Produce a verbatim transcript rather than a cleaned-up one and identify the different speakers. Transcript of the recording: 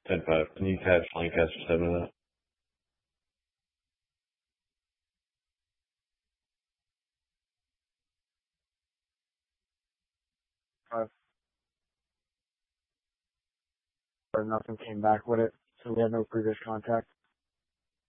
Speaker 1: ten five. Can you catch Lancaster seven of that?
Speaker 2: Five. But nothing came back with it, so we had no previous contact.